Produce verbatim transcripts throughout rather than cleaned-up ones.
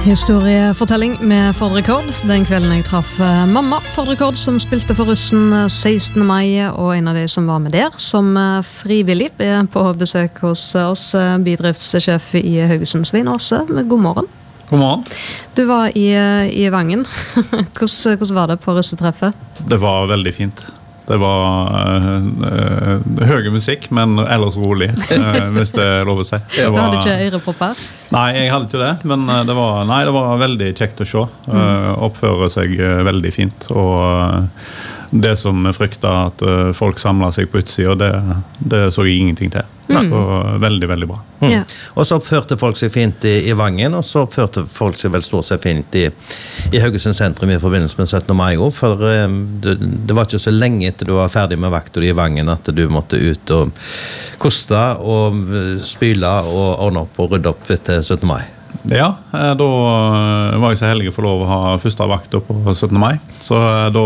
Historiefortelling med Ford Rekord. Den kvelden jeg traff mamma Ford Rekord, som spilte for russen sekstende mai, og en av de som var med der som frivillig er på besøk hos oss, bedriftssjef i Haugesund, Svein Aase. God morgen. God morgen. Du var i, i Vangen. hvordan, hvordan var det på russetreffet? Det var veldig fint. Det var uh, uh, høy musikk, men ellers rolig, uh, hvis det er lov å si. Det var, du hadde ikke ørepropper? Nei, jeg hadde ikke det, men det var, nei, det var veldig kjekt å se. Uh, oppføre seg uh, veldig fint, og uh, det som frykta at uh, folk samlet seg på utsida, det, det så jeg ingenting til. Mm. Så veldig, veldig bra. Mm. Ja. Og så oppførte folk seg fint i, i Vangen, og så oppførte folk seg vel stort seg fint i, i Haugesund sentrum i forbindelse med syttende mai, for um, det, det var ikke så lenge etter du var ferdig med vakta i Vangen at du måtte ut og koste og spyle og ordne opp og rydde opp etter syttende mai. Ja, da var jeg så heldig å få lov å ha første vakta på syttende mai, så da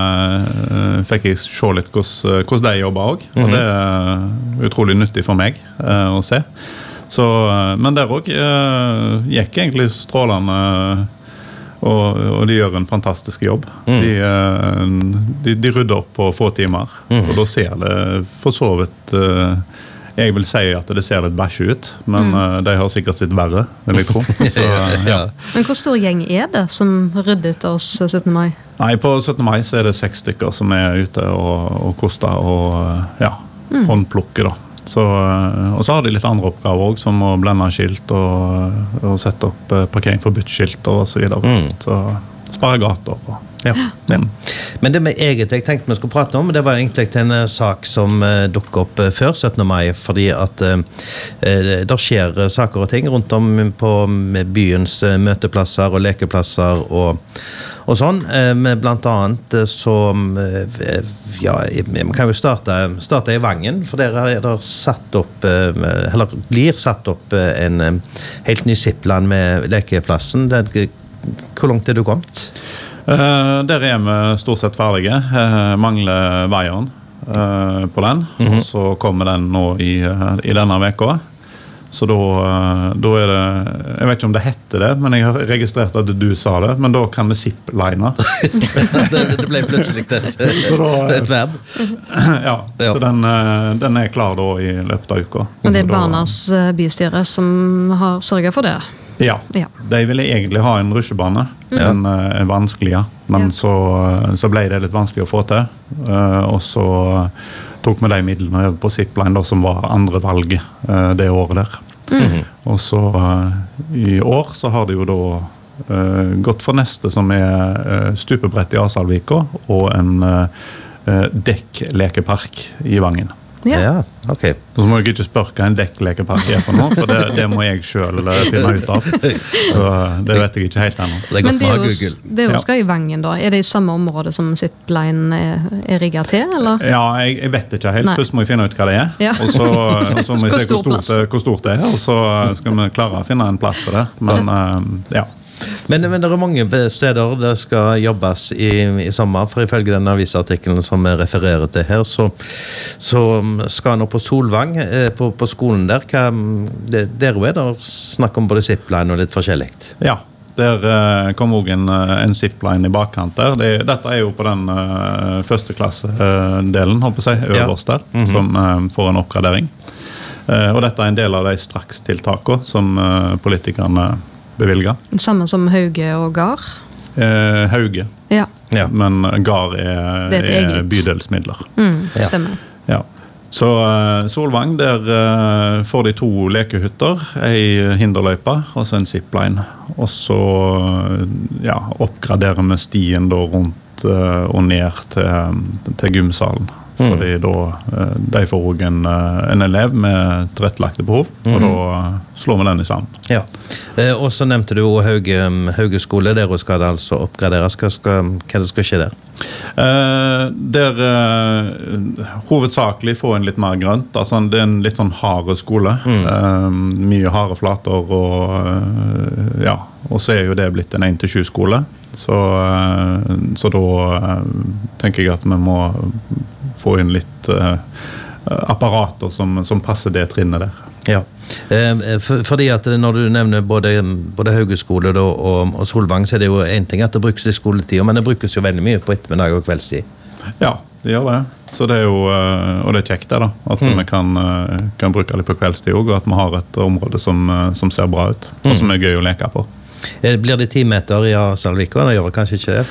eh, fikk jeg se litt hvordan, hvordan de jobber også, og det er utrolig nyttig for meg eh, å se. Så, men der også eh, gikk egentlig strålende, og, og de gjør en fantastisk jobb. Mm. De, de, de rydder opp på få timer, mm. og da ser det for så vidt eh, jeg vil si at det ser litt bæsje ut, men mm. uh, de har sikkert sitt verre, vil jeg tro. Så, uh, ja. Men hvor stor gjeng er det som ryddet oss syttende mai? Nei, på syttende mai så er det seks stykker som er ute og, og koster og uh, ja, mm. håndplukker da. Så, uh, og så har de litt andre oppgaver også, som å blende skilt og, og sette opp uh, parkering forbudt skilt og så videre. Mm. Så spare gater og ja. Ja. Men det vi egentlig tenkte vi skulle prate om, det var egentlig en sak som uh, dukket opp uh, før syttende mai, fordi at uh, det skjer uh, saker og ting rundt om på byens uh, møteplasser og lekeplasser og, og sånn. Uh, men blant annet uh, så uh, ja, vi kan jo starte, starte i Vangen, for der er det satt opp uh, eller blir satt opp uh, en uh, helt ny zipline med lekeplassen. Det, hvor langt er du kommet? Uh, der er vi stort sett ferdige. Uh, mangler veieren uh, på den, mm-hmm. og så kommer den nå i, uh, i denne veka. Så da, uh, da er det, jeg vet ikke om det heter det, men jeg har registrert at du sa det, men da kan vi zip-line. det, det ble plutselig et, et verb. Ja, så den, uh, den er klar da i løpet av uka. Og det er Barnas bystyre som har sørget for det? Ja, ja, de ville egentlig ha en rusjebane, mm. en, en vanskelige, men ja. så, så ble det litt vanskelig å få til, uh, og så tok vi de midlene over på zipline da, som var andre valg uh, det året der. Mm. Og så uh, i år så har de jo da uh, gått for neste som er uh, stupebrett i Asalvika og en uh, dekklekepark i Vangen. Ja, ja, ok. Så må jeg ikke spørre hva en dekklekepark er for noe, for det, det må jeg selv finne ut av. Så det vet jeg ikke helt ennå. Men det er jo, det er jo skal i Vangen da. Er det i samme område som zipline er, er rigget til, eller? Ja, jeg, jeg vet ikke helt. Nei. Først må jeg finne ut hva det er, ja. og, så, og så må jeg se hvor stort, hvor stort det er, og så skal vi klare å finne en plass for det. Men ja. Men, men det er mange steder det skal jobbes i, i sommer, for ifølge den avisartikkelen som jeg refererer til her, så, så skal nå på Solvang, eh, på, på skolen der, hva, det, der er det snakk om både zipline og litt forskjellig. Ja, der uh, kom også en, en zipline i bakkant der. Det, dette er jo på den uh, førsteklasse-delen, håper jeg, øverst der, mm-hmm. som uh, får en oppgradering. Uh, og dette er en del av de strakstiltakene som uh, politikerne bevilget. Samme som Hauge og Gar? Eh, Hauge. Ja. Ja. Men Gar er, er, er bydelsmidler. Mm, stemmer. Ja. Så uh, Solvang, der uh, får de to lekehytter, en hinderløype og så en zipline. Og så uh, ja, oppgraderer vi stien da rundt uh, og ned til, til gymsalen. Mm. Fordi da, de får også en, en elev med tilrettelagte behov, mm. og da slår vi den i sammen. Ja. Eh, og så nevnte du Hauge, Hauge skole, der skal det altså oppgraderes. Hva, skal, hva det skal skje der? Eh, der eh, hovedsakelig få en litt mer grønt. Altså, det er en litt sånn harde skole. Mm. Eh, mye harde flater, og, eh, ja, og så er jo det blitt en en til sju skole. Så, eh, så da eh, tenker jeg at vi må få inn litt uh, apparater som, som passer det trinnet der. Ja, for, fordi at når du nevner både, både Haugeskole og, og, og Solvang, så er det jo en ting at det brukes i skoletid, men det brukes jo veldig mye på ettermiddag og kveldstid. Ja, det gjør det. Så det er jo, og det er kjekt det da, at mm. vi kan, kan bruke det på kveldstid også, og at vi har et område som, som ser bra ut, og som er gøy å leke på. Blir det ti meter i Asalvika? Det gjør det kanskje ikke det?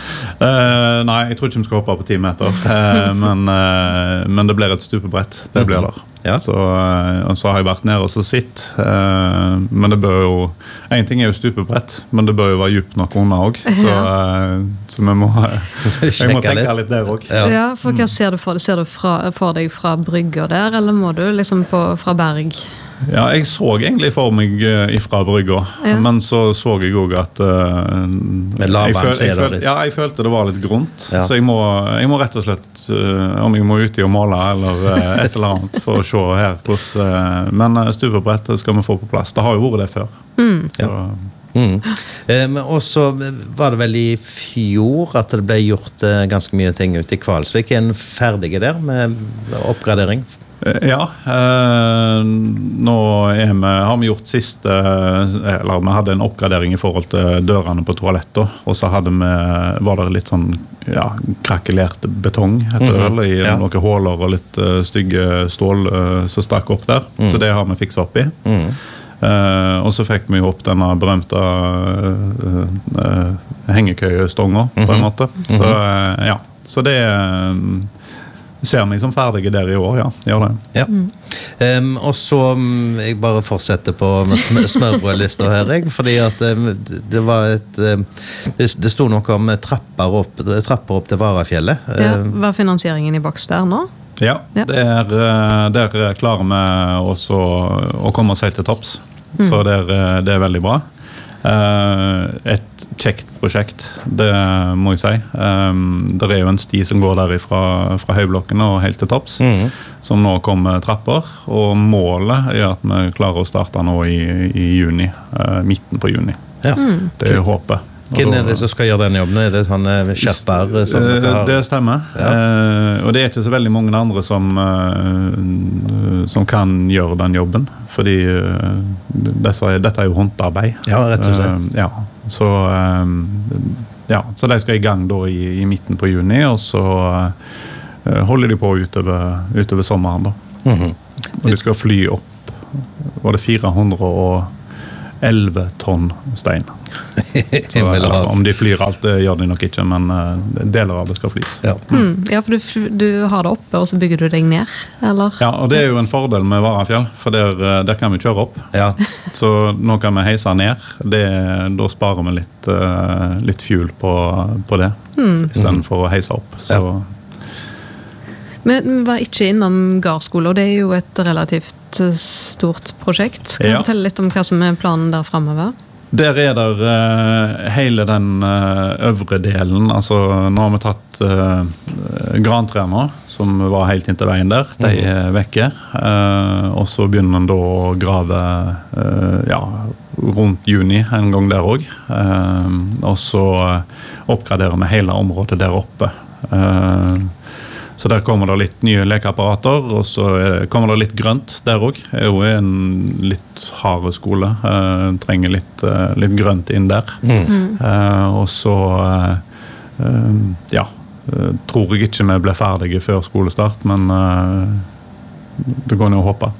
Uh, nei, jeg tror ikke vi skal hoppe på ti meter, uh, men, uh, men det blir et stupebrett, det blir der. Ja. Så, uh, så har jeg vært nede og så sitt, uh, men det bør jo, en ting er jo stupebrett, men det bør jo være djupt nok under også, så, uh, så vi må, jeg må tenke litt der også. Ja, ja, for hva ser du for deg? Ser du fra, for deg fra brygger der, eller må du liksom på, fra berg? Ja, jeg så egentlig for meg uh, ifra brygga, ja. Men så så jeg også at uh, Med lavvann, jeg, føl, jeg, føl, litt. ja, jeg følte det var litt grunt, ja. Så jeg må, jeg må rett og slett, uh, om jeg må ut i å måle eller uh, et eller annet for å se her hvordan, uh, men uh, stupebrett skal vi få på plass, det har jo vært det før. Mm. Så, ja. Mm. Um, og så var det vel i fjor at det ble gjort uh, ganske mye ting ute i Kvalsvik. Er en ferdige der med oppgradering? Ja, eh, nå er vi, har vi gjort siste, eller vi hadde en oppgradering i forhold til dørene på toalettet, og så hadde vi, var det litt sånn, ja, krakelert betong, heter det vel, i ja. Noen håler og litt uh, stygge stål uh, som stakk opp der, mm. Så det har vi fikset opp i. Mm. Uh, og så fikk vi jo opp denne berømte uh, uh, hengekøyestonga, på en måte. Mm-hmm. Så uh, ja, så det uh, ser meg som ferdige der i år, ja. Gjør det. Ja. Mm. Um, og så, um, jeg bare fortsetter på sm smørbrødlista her, jeg, fordi at um, det var et, um, det, det stod noe om trapper opp, trapper opp til Varafjellet. Ja, var finansieringen i boks der nå? Ja, ja. Der, der klarer vi også å komme oss helt til topps. Mm. Så der, det er veldig bra. Uh, et kjekt prosjekt, det må jeg si. Um, det er jo en sti som går der fra, fra høyblokken og helt til topps, mm. som nå kommer trapper, og målet er at vi klarer å starte nå i, i juni, uh, midten på juni. Ja. Mm. Det er håpet. Hvem er det som skal gjøre den jobben? Er det sånne skjerper? Som det stemmer. Ja. Uh, og det er ikke så veldig mange andre som, uh, som kan gjøre den jobben, fordi uh, dette, dette er jo håndarbeid. Ja, rett og slett. Uh, ja. Så, um, ja. så de skal i gang da i, i midten på juni, og så uh, holder de på utover, utover sommeren da. Mm-hmm. Og de skal fly opp, var det fire hundre og elleve tonn stein. Så, eller, om de flyr alt, det gjør de nok ikke, men uh, deler av det skal flys. Ja, mm. ja for du, du har det oppe, og så bygger du deg ned, eller? Ja, og det er jo en fordel med Varafjell, for der, der kan vi kjøre opp. Ja. Så nå kan vi heise ned. Det, da sparer vi litt, uh, litt fuel på, på det, mm. i stedet for å heise opp. Så. Ja. Men vi var ikke innom Gardskole, og det er jo et relativt stort prosjekt. Kan du ja. fortelle litt om hva som er planen der fremover? Der er der uh, hele den uh, øvre delen, altså nå har vi tatt uh, grantrærne, som var helt inntil veien der, de er vekke, uh, og så begynner man da å grave uh, ja, rundt juni en gang der også, uh, og så uh, oppgraderer vi hele området der oppe. Uh, Så der kommer det litt nye lekeapparater, og så kommer det litt grønt der også. Det er jo en litt hard skole, uh, trenger litt, uh, litt grønt inn der. Mm. Uh, og så, uh, uh, ja, uh, tror jeg ikke vi ble ferdige før skolestart, men uh, det går ned å håpe.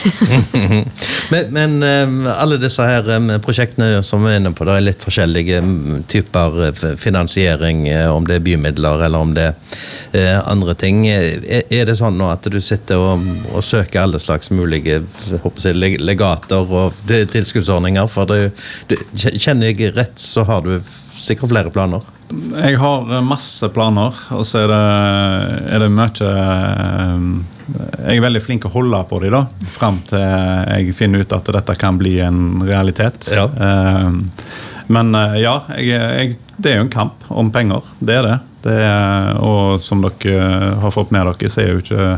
men men um, alle disse her um, prosjektene som vi er inne på, det er litt forskjellige um, typer finansiering, uh, om det er bymidler eller om det er uh, andre ting. Er, er det sånn nå at du sitter og, og søker alle slags mulige håper jeg, legater og tilskuddsordninger? For det, du, kjenner jeg rett, så har du sikkert flere planer. Jeg har masse planer, og så er det, er det mye jeg er veldig flink å holde på dem da, frem til jeg finner ut at dette kan bli en realitet. Ja. Men ja, jeg, jeg, det er jo en kamp om penger, det er det. det er, og som dere har fått med dere, så er jo ikke,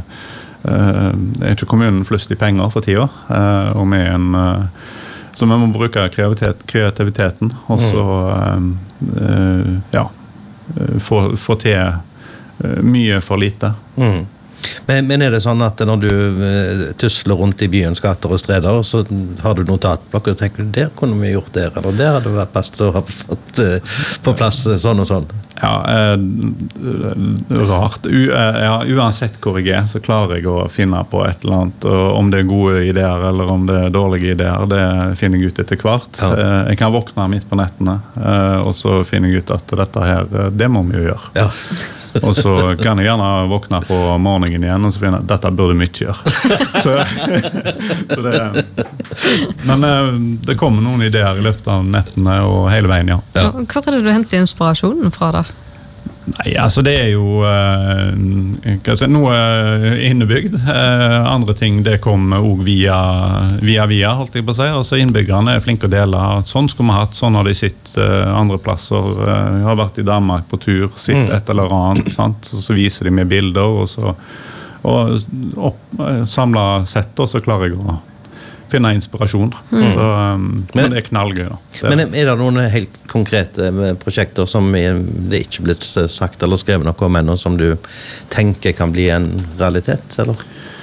er ikke kommunen flust i penger for tida, og med en så vi må bruke kreativitet, kreativiteten, og så mm. uh, ja, få, få til uh, mye for lite. Mm. Men, men er det sånn at når du uh, tusler rundt i byens gater og streder, så har du notatblokk, og tenker du, der kunne vi gjort der, eller der hadde det vært best å ha fått uh, på plass sånn og sånn? Ja, eh, rart. U, eh, ja, uansett hvor jeg er, så klarer jeg å finne på et eller annet. Og om det er gode ideer eller om det er dårlige ideer, det finner jeg ut etter hvert. Ja. Eh, jeg kan våkne midt på nettene, eh, og så finner jeg ut at dette her, det må vi jo gjøre. Ja. Og så kan jeg gjerne våkne på morgenen igjen, og så finner jeg at dette burde vi ikke gjøre. så, så det, men eh, det kommer noen ideer i løpet av nettene og hele veien, ja. ja. Hvor er det du henter inspirasjonen fra da? Nei, altså det er jo eh, si, noe innebygd. Eh, andre ting det kommer også via, via via, holdt jeg på å si. Altså innbyggerne er flinke å dele. Sånn skulle vi hatt, sånn har de sitt eh, andre plasser. Eh, jeg har vært i Danmark på tur, sitt mm. et eller annet, sant? Og så viser de med bilder, og så og opp, samlet sett, og så klarer jeg å finne inspirasjon. Mm. Så, um, men, men det er knallgøy. Da. Det men er det noen helt konkrete prosjekter som er, det ikke blitt sagt eller skrevet noe om ennå, som du tenker kan bli en realitet, eller?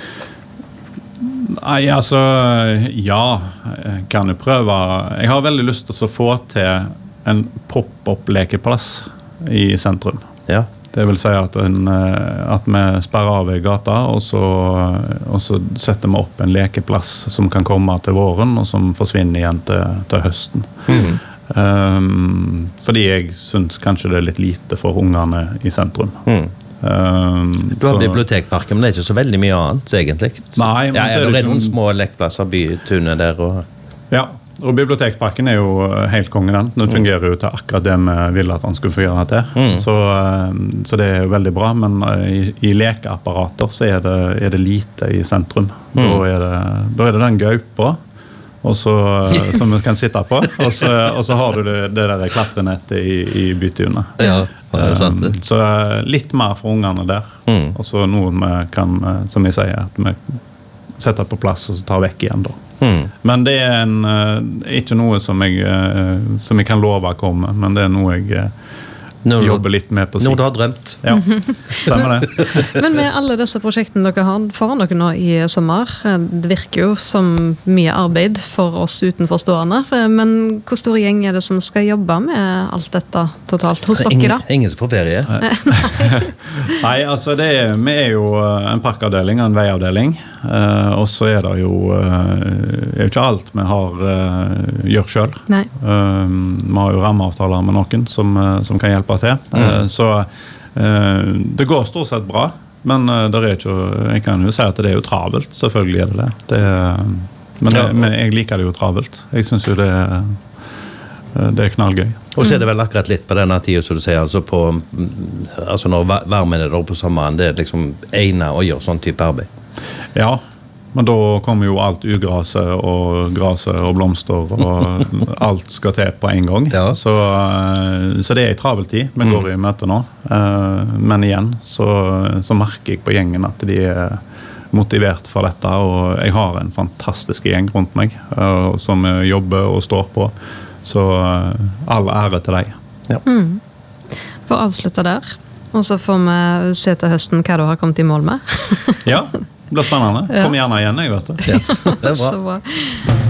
Nei, altså, ja, jeg kan jo prøve. Jeg har veldig lyst til å få til en pop-up-lekeplass i sentrum. Ja. Det vil si at, en, at vi sperrer av i gata, og så, og så setter vi opp en lekeplass som kan komme til våren, og som forsvinner igjen til, til høsten. Mm. Um, fordi jeg synes kanskje det er litt lite for ungene i sentrum. Mm. Um, du har så, bibliotekparken, men det er ikke så veldig mye annet, egentlig. Nei, men ja, så er det det noen små lekeplasser, bytunet der og... Ja, og bibliotekparken er jo helt kongen den. Den fungerer jo til akkurat det vi ville at han skulle fungere til. Mm. Så, så det er jo veldig bra, men i, i lekeapparater så er det, er det lite i sentrum. Mm. Da, er det, da er det den gaupa og så, som vi kan sitte på, og så, og så har du det, det der klatrenettet i, i bytunet. Ja, det er sant det. Um, så litt mer for ungene der. Mm. Og så noe vi kan, som jeg sier, at vi setter på plass og tar vekk igjen da. Mm. Men det er en, ikke noe som jeg, som jeg kan love å komme, men det er noe jeg Når jobber litt med på å si. Noe du har drømt. Ja, stemmer det. Men med alle disse prosjektene dere har foran dere nå i sommer, det virker jo som mye arbeid for oss utenforstående, men hvor stor gjeng er det som skal jobbe med alt dette totalt hos dere da? Ingen, ingen som får ferie. Nei. Nei, altså det er, vi er jo en parkavdeling og en veiavdeling, uh, og så er det jo uh, er jo ikke alt vi har uh, gjør selv. Nei. Uh, vi har jo rammeavtaler med noen som, uh, som kan hjelpe til. Mm. Så uh, det går stort sett bra, men uh, det er ikke, jeg kan jo si at det er jo travelt, selvfølgelig er det det. det er, men, det, men jeg liker det jo travelt. Jeg synes jo det, det er knallgøy. Og så er det vel akkurat litt på denne tiden, som du sier, altså, på, altså når varmen er der på sommeren, det er liksom egnet å gjøre sånn type arbeid. Ja, men da kommer jo alt ugraset og graset og blomster og alt skal til på en gang. Ja. Så, så det er i travel tid. Vi går i møte nå. Men igjen så, så merker jeg på gjengen at de er motivert for dette, og jeg har en fantastisk gjeng rundt meg som jobber og står på. Så all ære til deg. Ja. Mm. For å avslutte der, og så får vi se til høsten hva du har kommet i mål med. Ja. Det blir spennende. Kom gjerne igjen, jeg vet det. Ja, det er bra.